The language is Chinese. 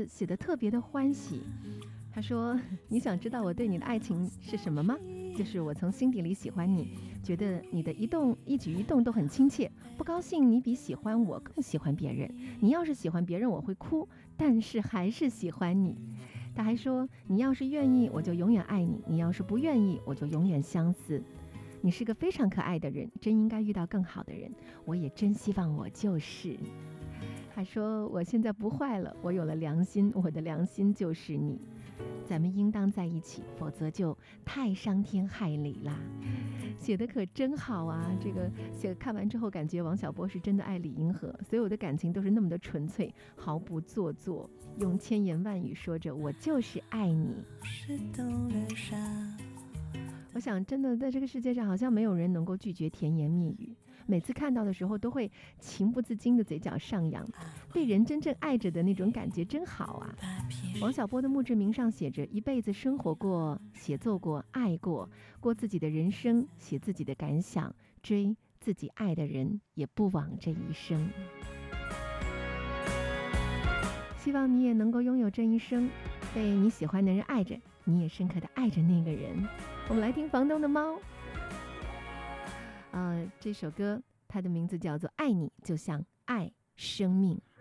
字写得特别的欢喜。他说：你想知道我对你的爱情是什么吗？就是我从心底里喜欢你，觉得你的一举一动都很亲切，不高兴你比喜欢我更喜欢别人，你要是喜欢别人我会哭，但是还是喜欢你。他还说：你要是愿意我就永远爱你，你要是不愿意我就永远相思。你是个非常可爱的人，真应该遇到更好的人，我也真希望我就是。还说我现在不坏了，我有了良心，我的良心就是你，咱们应当在一起，否则就太伤天害理啦。写的可真好啊，这个看完之后感觉王小波是真的爱李银河，所有的感情都是那么的纯粹，毫不做作，用千言万语说着我就是爱你。我想真的在这个世界上好像没有人能够拒绝甜言蜜语，每次看到的时候都会情不自禁的嘴角上扬，被人真正爱着的那种感觉真好啊。王小波的墓志铭上写着：一辈子生活过，写作过，爱过，过自己的人生，写自己的感想，追自己爱的人，也不枉这一生。希望你也能够拥有这一生，被你喜欢的人爱着，你也深刻的爱着那个人。我们来听房东的猫，这首歌它的名字叫做《爱你就像爱生命》。